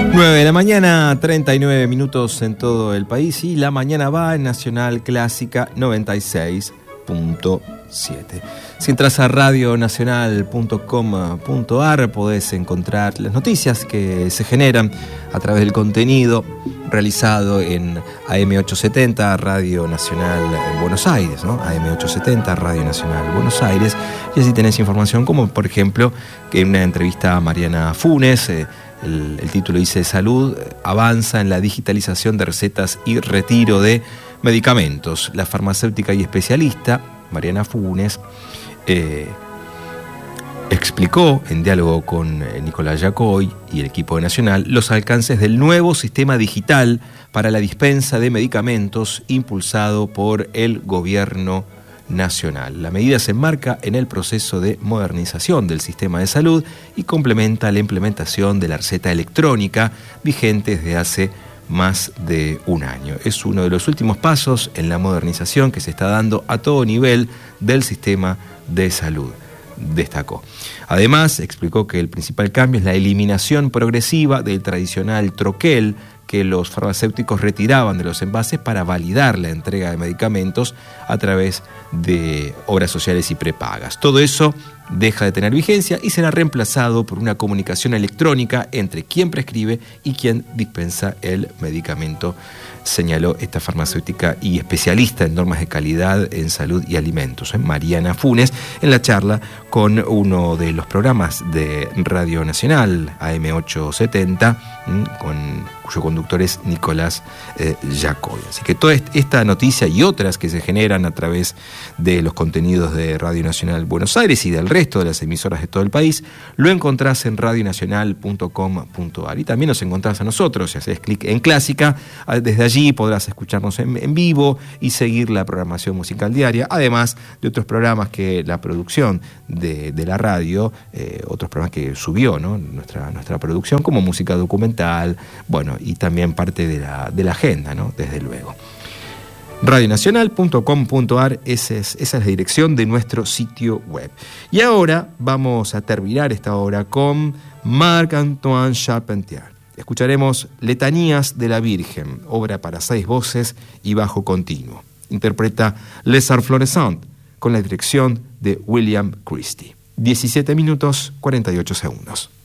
9 de la mañana, 39 minutos en todo el país, y la mañana va en Nacional Clásica 96.7. Si entras a radionacional.com.ar podés encontrar las noticias que se generan a través del contenido realizado en AM870 Radio Nacional Buenos Aires, ¿no? AM870 Radio Nacional Buenos Aires, y así tenés información como, por ejemplo, que en una entrevista a Mariana Funes, el título dice: Salud avanza en la digitalización de recetas y retiro de medicamentos. La farmacéutica y especialista Mariana Funes explicó en diálogo con Nicolás Yacoy y el equipo de Nacional los alcances del nuevo sistema digital para la dispensa de medicamentos impulsado por el gobierno nacional. La medida se enmarca en el proceso de modernización del sistema de salud y complementa la implementación de la receta electrónica vigente desde hace más de un año. Es uno de los últimos pasos en la modernización que se está dando a todo nivel del sistema de salud, destacó. Además, explicó que el principal cambio es la eliminación progresiva del tradicional troquel que los farmacéuticos retiraban de los envases para validar la entrega de medicamentos a través de obras sociales y prepagas. Todo eso deja de tener vigencia y será reemplazado por una comunicación electrónica entre quien prescribe y quien dispensa el medicamento, señaló esta farmacéutica y especialista en normas de calidad en salud y alimentos, Mariana Funes, en la charla con uno de los programas de Radio Nacional, AM870, cuyo conductor es Nicolás Yacoy. Así que toda esta noticia y otras que se generan a través de los contenidos de Radio Nacional Buenos Aires y del resto de las emisoras de todo el país, lo encontrás en radionacional.com.ar. Y también nos encontrás a nosotros, si haces clic en Clásica, desde allí podrás escucharnos en vivo y seguir la programación musical diaria, además de otros programas que la producción de la radio, otros programas que subió, ¿no? nuestra producción, como música documental, bueno, y también parte de la agenda, ¿no? Desde luego. radionacional.com.ar, esa es la dirección de nuestro sitio web. Y ahora vamos a terminar esta hora con Marc-Antoine Charpentier. Escucharemos Letanías de la Virgen, obra para 6 voces y bajo continuo. Interpreta Les Arts Florissants con la dirección de William Christie. 17 minutos 48 segundos.